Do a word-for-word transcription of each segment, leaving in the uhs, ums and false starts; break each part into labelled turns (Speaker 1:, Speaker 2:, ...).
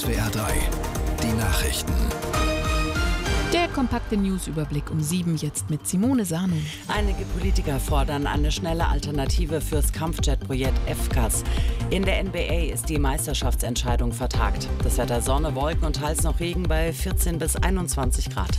Speaker 1: S W R drei, die Nachrichten.
Speaker 2: Der kompakte Newsüberblick um sieben, jetzt mit Simone Sano.
Speaker 3: Einige Politiker fordern eine schnelle Alternative fürs Kampfjet-Projekt F C A S. In der N B A ist die Meisterschaftsentscheidung vertagt. Das Wetter Sonne, Wolken und teils noch Regen bei vierzehn bis einundzwanzig Grad.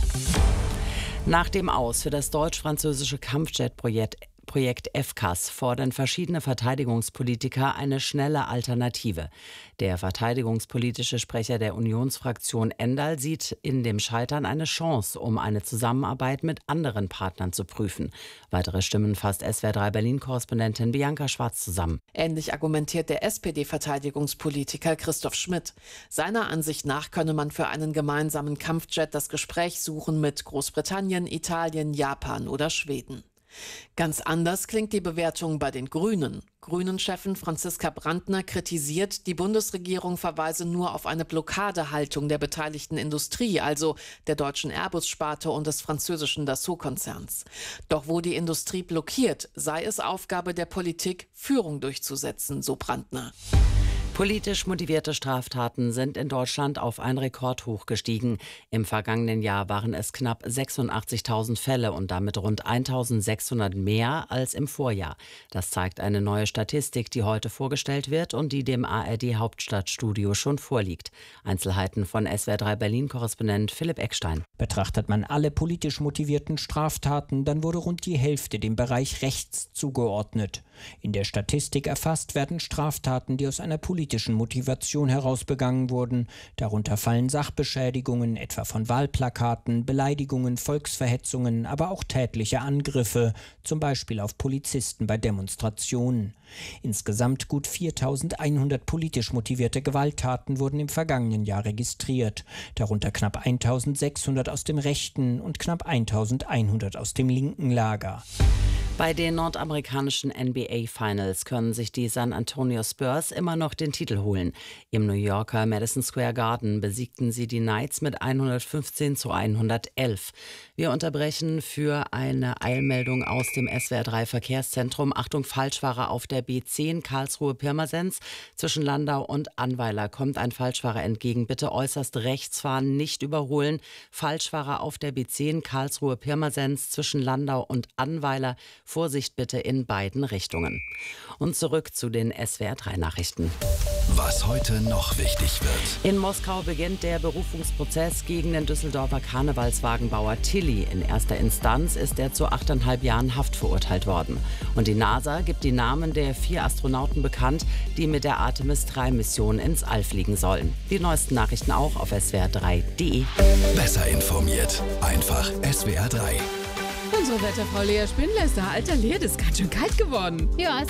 Speaker 3: Nach dem Aus für das deutsch-französische Kampfjet-Projekt Projekt F C A S fordern verschiedene Verteidigungspolitiker eine schnelle Alternative. Der verteidigungspolitische Sprecher der Unionsfraktion Endal sieht in dem Scheitern eine Chance, um eine Zusammenarbeit mit anderen Partnern zu prüfen. Weitere Stimmen fasst S W R drei Berlin-Korrespondentin Bianca Schwarz zusammen.
Speaker 4: Ähnlich argumentiert der S P D-Verteidigungspolitiker Christoph Schmidt. Seiner Ansicht nach könne man für einen gemeinsamen Kampfjet das Gespräch suchen mit Großbritannien, Italien, Japan oder Schweden. Ganz anders klingt die Bewertung bei den Grünen. Grünen-Chefin Franziska Brandner kritisiert, die Bundesregierung verweise nur auf eine Blockadehaltung der beteiligten Industrie, also der deutschen Airbus-Sparte und des französischen Dassault-Konzerns. Doch wo die Industrie blockiert, sei es Aufgabe der Politik, Führung durchzusetzen, so Brandner.
Speaker 3: Politisch motivierte Straftaten sind in Deutschland auf ein Rekordhoch gestiegen. Im vergangenen Jahr waren es knapp sechsundachtzigtausend Fälle und damit rund eintausendsechshundert mehr als im Vorjahr. Das zeigt eine neue Statistik, die heute vorgestellt wird und die dem A R D-Hauptstadtstudio schon vorliegt. Einzelheiten von S W R drei Berlin-Korrespondent Philipp Eckstein.
Speaker 5: Betrachtet man alle politisch motivierten Straftaten, dann wurde rund die Hälfte dem Bereich rechts zugeordnet. In der Statistik erfasst werden Straftaten, die aus einer politischen Motivation heraus begangen wurden. Darunter fallen Sachbeschädigungen, etwa von Wahlplakaten, Beleidigungen, Volksverhetzungen, aber auch tätliche Angriffe, zum Beispiel auf Polizisten bei Demonstrationen. Insgesamt gut viertausendeinhundert politisch motivierte Gewalttaten wurden im vergangenen Jahr registriert. Darunter knapp eintausendsechshundert aus dem rechten und knapp eintausendeinhundert aus dem linken Lager.
Speaker 3: Bei den nordamerikanischen N B A-Finals können sich die San Antonio Spurs immer noch den Titel holen. Im New Yorker Madison Square Garden besiegten sie die Knights mit hundertfünfzehn zu hundertelf. Wir unterbrechen für eine Eilmeldung aus dem S W R drei Verkehrszentrum. Achtung, Falschfahrer auf der B zehn Karlsruhe-Pirmasens. Zwischen Landau und Annweiler kommt ein Falschfahrer entgegen. Bitte äußerst rechts fahren, nicht überholen. Falschfahrer auf der B zehn Karlsruhe-Pirmasens zwischen Landau und Annweiler. Vorsicht bitte in beiden Richtungen. Und zurück zu den S W R drei Nachrichten.
Speaker 1: Was heute noch wichtig wird.
Speaker 3: In Moskau beginnt der Berufungsprozess gegen den Düsseldorfer Karnevalswagenbauer Tilly. In erster Instanz ist er zu achteinhalb Jahren Haft verurteilt worden. Und die NASA gibt die Namen der vier Astronauten bekannt, die mit der Artemis drei Mission ins All fliegen sollen. Die neuesten Nachrichten auch auf S W R drei punkt de.
Speaker 1: Besser informiert. Einfach S W R drei.
Speaker 2: Unsere Wetterfrau Lea Spindler ist da. Alter Lea, das ist ganz schön kalt geworden.
Speaker 6: Ja,